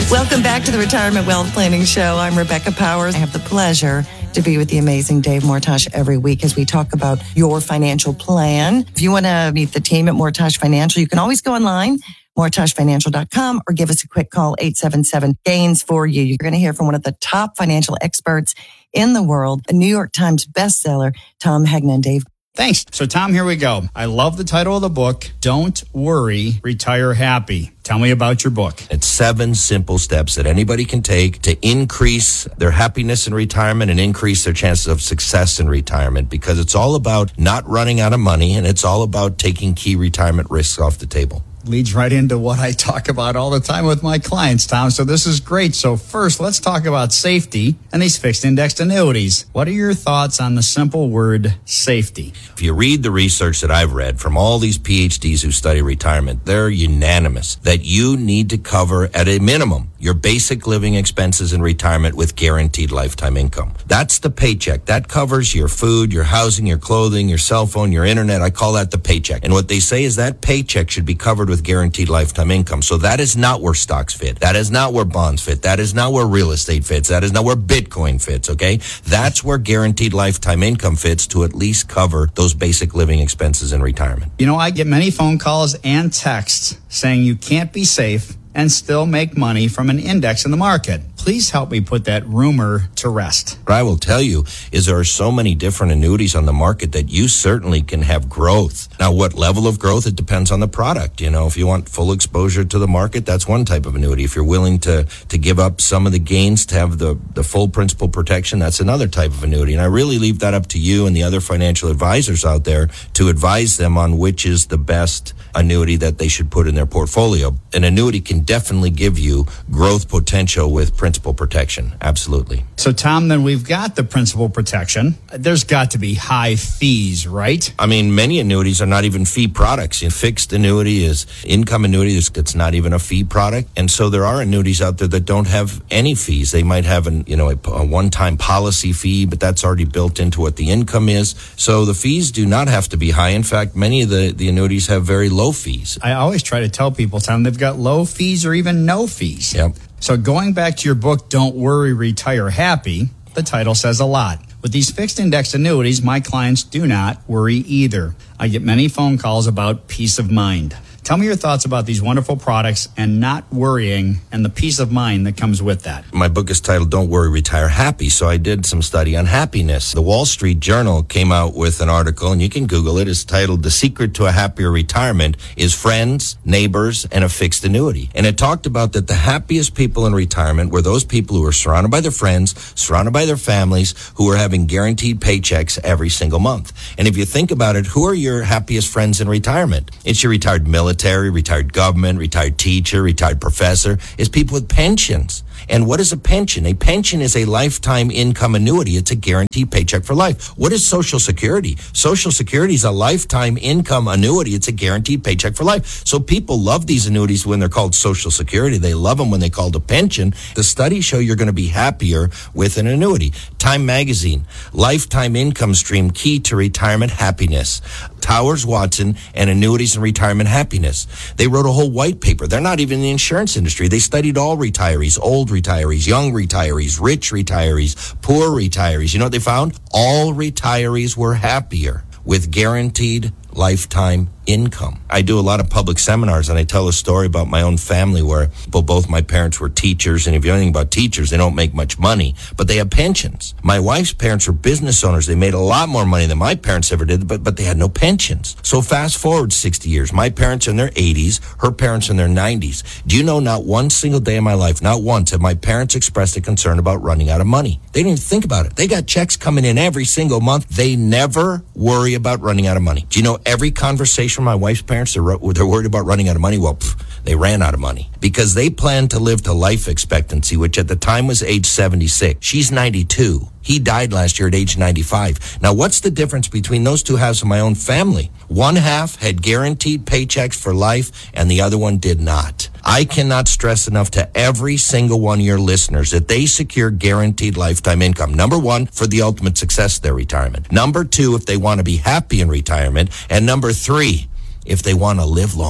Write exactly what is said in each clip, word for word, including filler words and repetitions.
Welcome back to the Retirement Wealth Planning Show. I'm Rebecca Powers. I have the pleasure to be with the amazing Dave Mortosh every week as we talk about your financial plan. If you want to meet the team at Mortosh Financial, you can always go online, mortosh financial dot com, or give us a quick call, eight seven seven, gains for you. You're going to hear from one of the top financial experts in the world, a New York Times bestseller, Tom Hegnan. Dave. Thanks. So, Tom, here we go. I love the title of the book, Don't Worry, Retire Happy. Tell me about your book. It's seven simple steps that anybody can take to increase their happiness in retirement and increase their chances of success in retirement, because it's all about not running out of money, and it's all about taking key retirement risks off the table. Leads right into what I talk about all the time with my clients, Tom. So this is great. So first, let's talk about safety and these fixed indexed annuities. What are your thoughts on the simple word safety? If you read the research that I've read from all these P H Ds who study retirement, they're unanimous that you need to cover at a minimum your basic living expenses in retirement with guaranteed lifetime income. That's the paycheck. That covers your food, your housing, your clothing, your cell phone, your internet. I call that the paycheck. And what they say is that paycheck should be covered with guaranteed lifetime income. So that is not where stocks fit. That is not where bonds fit. That is not where real estate fits. That is not where Bitcoin fits, okay? That's where guaranteed lifetime income fits, to at least cover those basic living expenses in retirement. You know, I get many phone calls and texts saying you can't be safe and still make money from an index in the market. Please help me put that rumor to rest. What I will tell you is there are so many different annuities on the market that you certainly can have growth. Now, what level of growth? It depends on the product. You know, if you want full exposure to the market, that's one type of annuity. If you're willing to to give up some of the gains to have the, the full principal protection, that's another type of annuity. And I really leave that up to you and the other financial advisors out there to advise them on which is the best annuity that they should put in their portfolio. An annuity can definitely give you growth potential with principal protection. Absolutely. So, Tom, then we've got the principal protection. There's got to be high fees, right? I mean, many annuities are not even fee products. A fixed annuity is income annuity. It's not even a fee product. And so there are annuities out there that don't have any fees. They might have an, you know, a, a one-time policy fee, but that's already built into what the income is. So the fees do not have to be high. In fact, many of the, the annuities have very low fees. I always try to tell people, Tom, they've got low fees or even no fees. Yep. So going back to your book, Don't Worry, Retire Happy, the title says a lot. With these fixed index annuities, my clients do not worry either. I get many phone calls about peace of mind. Tell me your thoughts about these wonderful products and not worrying and the peace of mind that comes with that. My book is titled Don't Worry, Retire Happy. So I did some study on happiness. The Wall Street Journal came out with an article, and you can Google it. It's titled The Secret to a Happier Retirement is Friends, Neighbors, and a Fixed Annuity. And it talked about that the happiest people in retirement were those people who are surrounded by their friends, surrounded by their families, who are having guaranteed paychecks every single month. And if you think about it, who are your happiest friends in retirement? It's your retired military. Military, retired government, retired teacher, retired professor, is people with pensions. And what is a pension? A pension is a lifetime income annuity. It's a guaranteed paycheck for life. What is Social Security? Social Security is a lifetime income annuity. It's a guaranteed paycheck for life. So people love these annuities when they're called Social Security. They love them when they called a pension. The studies show you're going to be happier with an annuity. Time Magazine, lifetime income stream key to retirement happiness. Towers Watson and Annuities and Retirement Happiness. They wrote a whole white paper. They're not even in the insurance industry. They studied all retirees, old retirees, young retirees, rich retirees, poor retirees. You know what they found? All retirees were happier with guaranteed lifetime income. I do a lot of public seminars, and I tell a story about my own family where both my parents were teachers, and if you know anything about teachers, they don't make much money, but they have pensions. My wife's parents were business owners. They made a lot more money than my parents ever did, but, but they had no pensions. So fast forward sixty years. My parents in their eighties, her parents in their nineties. Do you know, not one single day in my life, not once, have my parents expressed a concern about running out of money. They didn't even think about it. They got checks coming in every single month. They never worry about running out of money. Do you know, every conversation from my wife's parents, they're, they're worried about running out of money. Well, pff, they ran out of money because they planned to live to life expectancy, which at the time was age seventy-six. She's ninety-two. He died last year at age ninety-five. Now, what's the difference between those two halves of my own family? One half had guaranteed paychecks for life, and the other one did not. I cannot stress enough to every single one of your listeners that they secure guaranteed lifetime income. Number one, for the ultimate success of their retirement. Number two, if they want to be happy in retirement. And number three, if they want to live longer.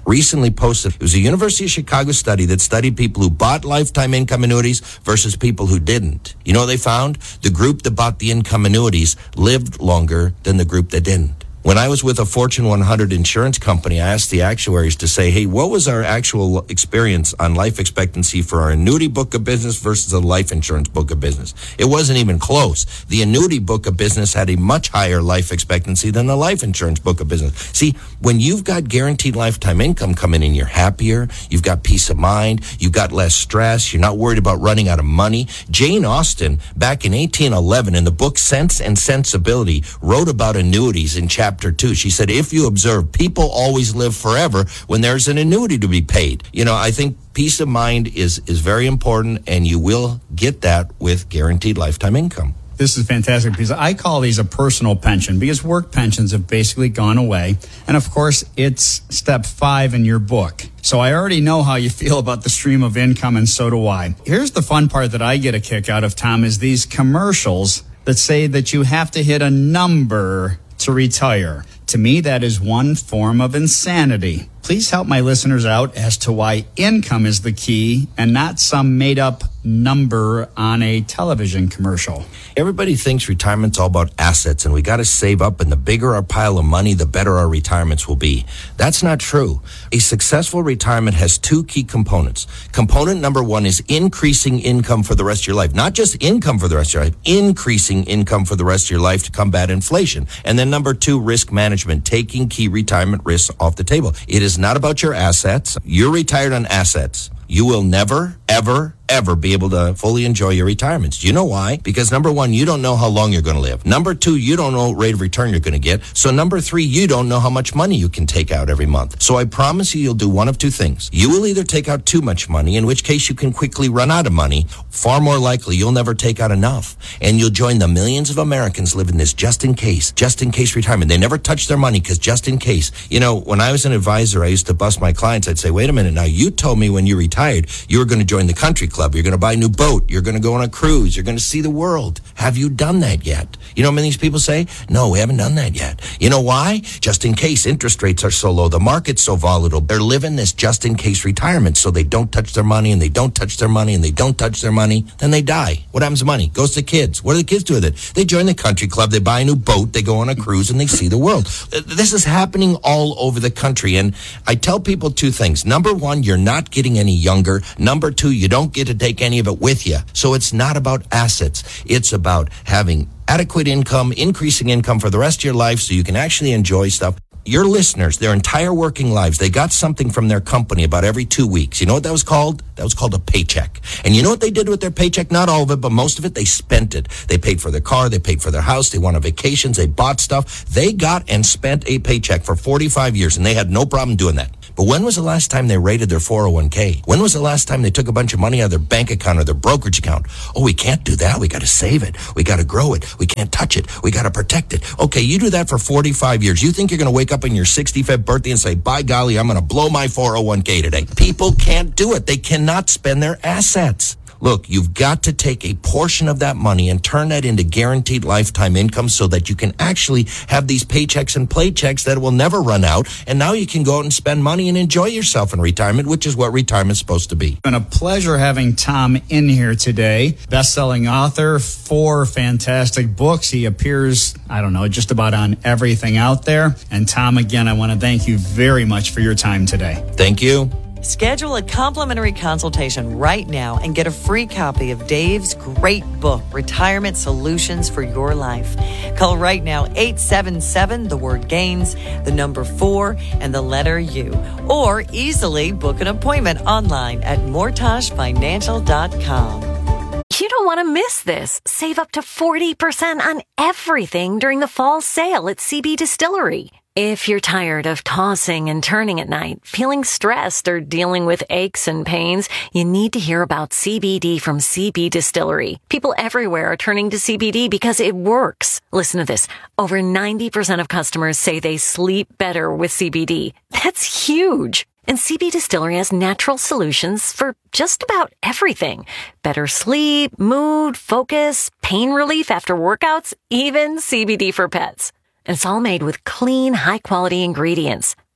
recently posted, it was a University of Chicago study that studied people who bought lifetime income annuities versus people who didn't. You know what they found? The group that bought the income annuities lived longer than the group that didn't. When I was with a Fortune one hundred insurance company, I asked the actuaries to say, hey, what was our actual experience on life expectancy for our annuity book of business versus a life insurance book of business? It wasn't even close. The annuity book of business had a much higher life expectancy than the life insurance book of business. See, when you've got guaranteed lifetime income coming in, you're happier, you've got peace of mind, you've got less stress, you're not worried about running out of money. Jane Austen, back in eighteen eleven, in the book Sense and Sensibility, wrote about annuities in chapter Chapter two. She said, if you observe, people always live forever when there's an annuity to be paid. You know, I think peace of mind is, is very important, and you will get that with guaranteed lifetime income. This is fantastic because I call these a personal pension because work pensions have basically gone away. And of course, it's step five in your book. So I already know how you feel about the stream of income, and so do I. Here's the fun part that I get a kick out of, Tom, is these commercials that say that you have to hit a number to retire. To me, that is one form of insanity. Please help my listeners out as to why income is the key and not some made-up number on a television commercial. Everybody thinks retirement's all about assets, and we got to save up, and the bigger our pile of money, the better our retirements will be. That's not true. A successful retirement has two key components. Component number one is increasing income for the rest of your life. Not just income for the rest of your life, increasing income for the rest of your life to combat inflation. And then number two, risk management, taking key retirement risks off the table. It is not about your assets. You're retired on assets. You will never, ever, ever be able to fully enjoy your retirements. Do you know why? Because number one, you don't know how long you're going to live. Number two, you don't know what rate of return you're going to get. So number three, you don't know how much money you can take out every month. So I promise you, you'll do one of two things. You will either take out too much money, in which case you can quickly run out of money. Far more likely, you'll never take out enough. And you'll join the millions of Americans living this just in case, just in case retirement. They never touch their money because just in case. You know, when I was an advisor, I used to bust my clients. I'd say, wait a minute, now you told me when you retired, you were going to join the country club. You're going to buy a new boat. You're going to go on a cruise. You're going to see the world. Have you done that yet? You know what many of these people say? No, we haven't done that yet. You know why? Just in case. Interest rates are so low. The market's so volatile. They're living this just in case retirement, so they don't touch their money, and they don't touch their money, and they don't touch their money. Then they die. What happens to money? Goes to kids. What do the kids do with it? They join the country club. They buy a new boat. They go on a cruise, and they see the world. This is happening all over the country. And I tell people two things. Number one, you're not getting any younger. Number two, you don't get to take any of it with you. So it's not about assets. It's about having adequate income, increasing income for the rest of your life so you can actually enjoy stuff. Your listeners, their entire working lives, they got something from their company about every two weeks. You know what that was called? That was called a paycheck. And you know what they did with their paycheck? Not all of it, but most of it, they spent it. They paid for their car, they paid for their house, they went on vacations, they bought stuff. They got and spent a paycheck for forty-five years, and they had no problem doing that. But when was the last time they raided their four oh one k? When was the last time they took a bunch of money out of their bank account or their brokerage account? Oh, we can't do that. We got to save it. We got to grow it. We can't touch it. We got to protect it. Okay, you do that for forty-five years. You think you're going to wake up on your sixty-fifth birthday and say, by golly, I'm going to blow my four oh one k today? People can't do it. They cannot spend their assets. Look, you've got to take a portion of that money and turn that into guaranteed lifetime income so that you can actually have these paychecks and playchecks that will never run out. And now you can go out and spend money and enjoy yourself in retirement, which is what retirement's supposed to be. It's been a pleasure having Tom in here today. Best-selling author, four fantastic books. He appears, I don't know, just about on everything out there. And Tom, again, I want to thank you very much for your time today. Thank you. Schedule a complimentary consultation right now and get a free copy of Dave's great book, Retirement Solutions for Your Life. Call right now, eight seven seven, the word gains, the number four, and the letter U. Or easily book an appointment online at mortage financial dot com. You don't want to miss this. Save up to forty percent on everything during the fall sale at C B Distillery. If you're tired of tossing and turning at night, feeling stressed, or dealing with aches and pains, you need to hear about C B D from C B Distillery. People everywhere are turning to C B D because it works. Listen to this. Over ninety percent of customers say they sleep better with C B D. That's huge. And C B Distillery has natural solutions for just about everything. Better sleep, mood, focus, pain relief after workouts, even C B D for pets. And it's all made with clean, high-quality ingredients.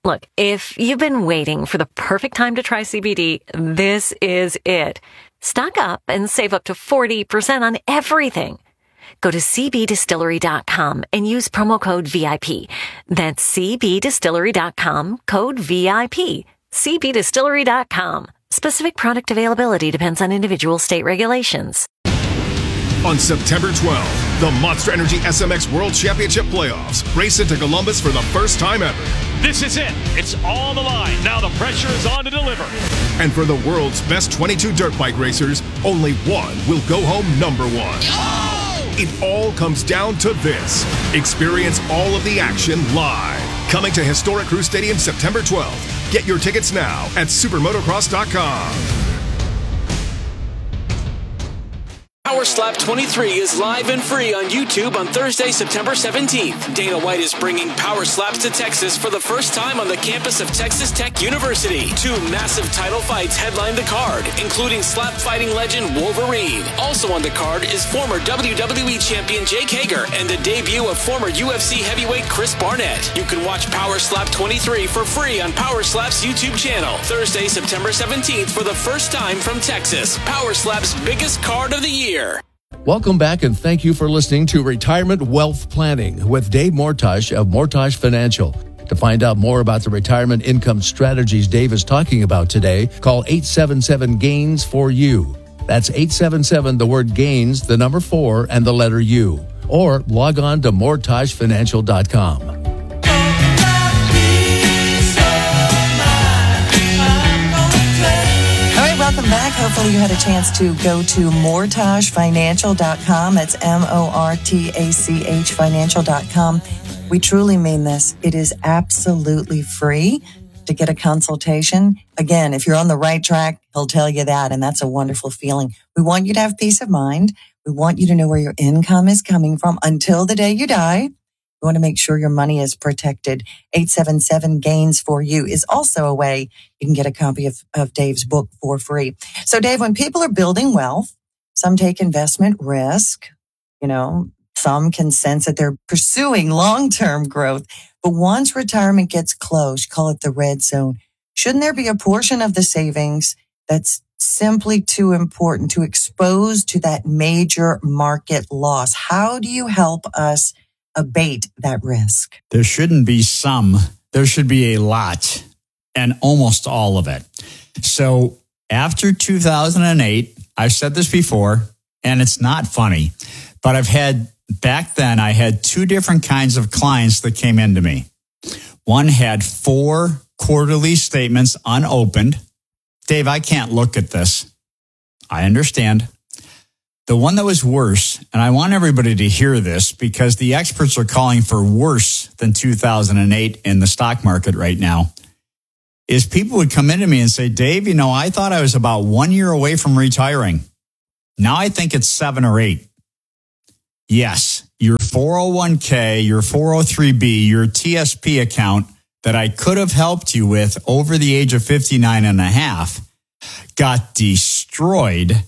Look, if you've been waiting for the perfect time to try C B D, this is it. Stock up and save up to forty percent on everything. Go to c b distillery dot com and use promo code V I P. That's c b distillery dot com, code V I P. c b distillery dot com. Specific product availability depends on individual state regulations. On September twelfth, the Monster Energy S M X World Championship Playoffs race into Columbus for the first time ever. This is it. It's all the line. Now the pressure is on to deliver. And for the world's best twenty-two dirt bike racers, only one will go home number one. Oh! It all comes down to this. Experience all of the action live. Coming to historic Crew Stadium September twelfth. Get your tickets now at supermotocross dot com. Power Slap twenty-three is live and free on YouTube on Thursday, September seventeenth. Dana White is bringing Power Slaps to Texas for the first time on the campus of Texas Tech University. Two massive title fights headline the card, including slap fighting legend Wolverine. Also on the card is former W W E champion Jake Hager and the debut of former U F C heavyweight Chris Barnett. You can watch Power Slap twenty-three for free on Power Slap's YouTube channel. Thursday, September seventeenth for the first time from Texas. Power Slap's biggest card of the year. Welcome back, and thank you for listening to Retirement Wealth Planning with Dave Mortosh of Mortosh Financial. To find out more about the retirement income strategies Dave is talking about today, call eight seven seven gains four U. That's eight seven seven, the word gains, the number four, and the letter U. Or log on to mortosh financial dot com. Welcome back. Hopefully you had a chance to go to mortosh financial dot com. That's M O R T A C H financial dot com. We truly mean this. It is absolutely free to get a consultation. Again, if you're on the right track, he'll tell you that, and that's a wonderful feeling. We want you to have peace of mind. We want you to know where your income is coming from until the day you die. We want to make sure your money is protected. eight seven seven gains four U is also a way you can get a copy of, of Dave's book for free. So, Dave, when people are building wealth, some take investment risk. You know, some can sense that they're pursuing long-term growth. But once retirement gets close, call it the red zone, shouldn't there be a portion of the savings that's simply too important to expose to that major market loss? How do you help us abate that risk? There shouldn't be some. There should be a lot, and almost all of it. So after two thousand eight, I've said this before, and it's not funny, but I've had, back then, I had two different kinds of clients that came into me. One had four quarterly statements unopened. Dave, I can't look at this. I understand. The one that was worse, and I want everybody to hear this because the experts are calling for worse than two thousand eight in the stock market right now, is people would come into me and say, Dave, you know, I thought I was about one year away from retiring. Now I think it's seven or eight. Yes, your four oh one k, your four oh three b, your T S P account that I could have helped you with over the age of fifty-nine and a half got destroyed.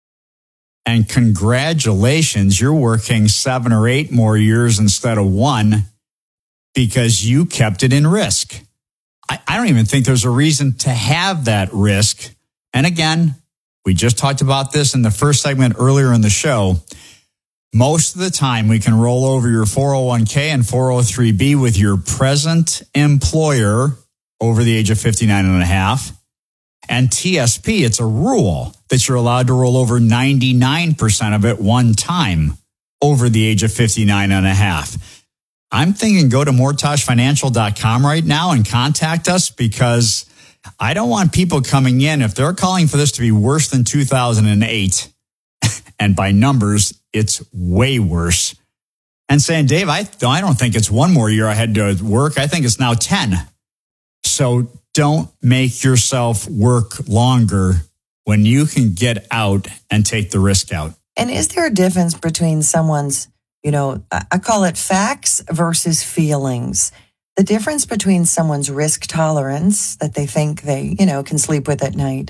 And congratulations, you're working seven or eight more years instead of one because you kept it in risk. I, I don't even think there's a reason to have that risk. And again, we just talked about this in the first segment earlier in the show. Most of the time, we can roll over your four oh one k and four oh three b with your present employer over the age of fifty-nine and a half. And T S P, it's a rule that you're allowed to roll over ninety-nine percent of it one time over the age of fifty-nine and a half. I'm thinking go to mortosh financial dot com right now and contact us because I don't want people coming in, if they're calling for this to be worse than two thousand eight, and by numbers, it's way worse, and saying, Dave, I, I don't think it's one more year I had to work. I think it's now ten. So don't make yourself work longer when you can get out and take the risk out. And is there a difference between someone's, you know, I call it facts versus feelings? The difference between someone's risk tolerance that they think they, you know, can sleep with at night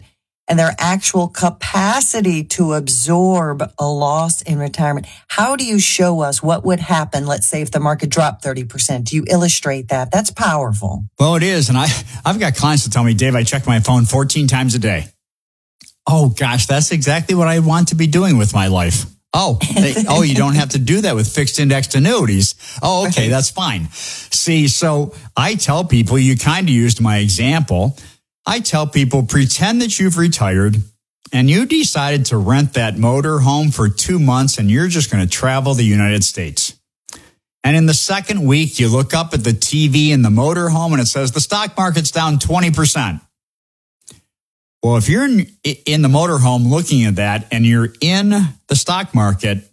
and their actual capacity to absorb a loss in retirement. How do you show us what would happen, let's say, if the market dropped thirty percent? Do you illustrate that? That's powerful. Well, it is. And I, I've got clients that tell me, Dave, I check my phone fourteen times a day. Oh, gosh, that's exactly what I want to be doing with my life. Oh, they, oh, you don't have to do that with fixed indexed annuities. Oh, okay, that's fine. See, so I tell people, you kind of used my example. I tell people, pretend that you've retired and you decided to rent that motor home for two months and you're just going to travel the United States. And in the second week, you look up at the T V in the motor home and it says the stock market's down twenty percent. Well, if you're in, in the motorhome looking at that and you're in the stock market,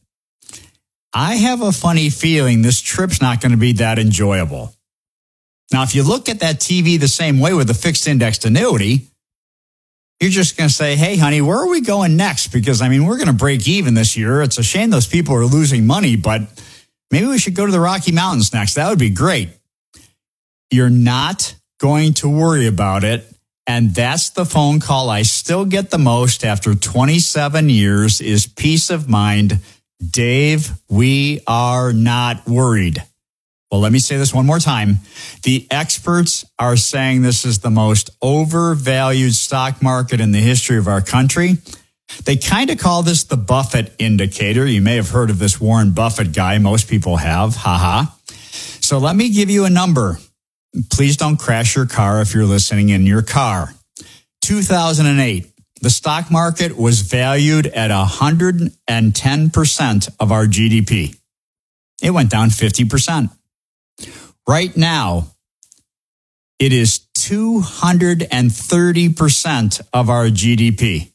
I have a funny feeling this trip's not going to be that enjoyable. Now, if you look at that T V the same way with a fixed indexed annuity, you're just going to say, hey, honey, where are we going next? Because, I mean, we're going to break even this year. It's a shame those people are losing money, but maybe we should go to the Rocky Mountains next. That would be great. You're not going to worry about it. And that's the phone call I still get the most after twenty-seven years is peace of mind. Dave, we are not worried. Well, let me say this one more time. The experts are saying this is the most overvalued stock market in the history of our country. They kind of call this the Buffett indicator. You may have heard of this Warren Buffett guy. Most people have. Ha ha. So let me give you a number. Please don't crash your car if you're listening in your car. two thousand eight, the stock market was valued at one hundred ten percent of our G D P. It went down fifty percent. Right now, it is two hundred thirty percent of our G D P.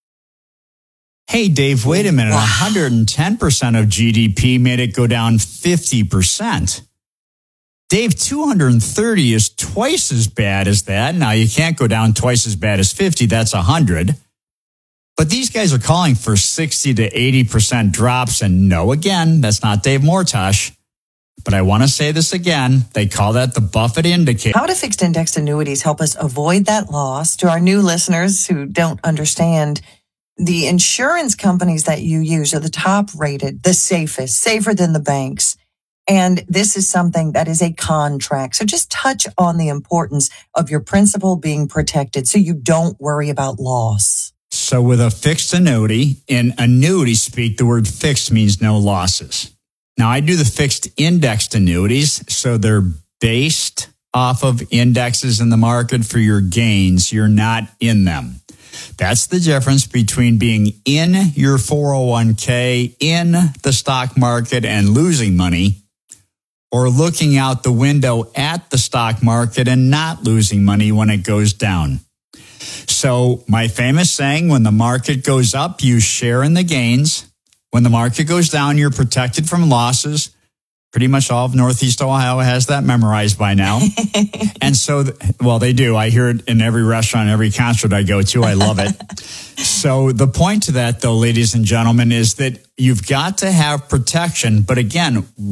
Hey, Dave, wait a minute. one hundred ten percent of G D P made it go down fifty percent. Dave, two hundred thirty is twice as bad as that. Now, you can't go down twice as bad as fifty. That's one hundred. But these guys are calling for sixty to eighty percent drops. And no, again, that's not Dave Mortosh. But I want to say this again. They call that the Buffett indicator. How do fixed indexed annuities help us avoid that loss? To our new listeners who don't understand, the insurance companies that you use are the top rated, the safest, safer than the banks. And this is something that is a contract. So just touch on the importance of your principal being protected so you don't worry about loss. So with a fixed annuity, in annuity speak, the word fixed means no losses. Now, I do the fixed indexed annuities, so they're based off of indexes in the market for your gains. You're not in them. That's the difference between being in your four oh one k, in the stock market and losing money, or looking out the window at the stock market and not losing money when it goes down. So my famous saying, when the market goes up, you share in the gains. When the market goes down, you're protected from losses. Pretty much all of Northeast Ohio has that memorized by now. And so, well, they do. I hear it in every restaurant, every concert I go to. I love it. So the point to that, though, ladies and gentlemen, is that you've got to have protection. But again,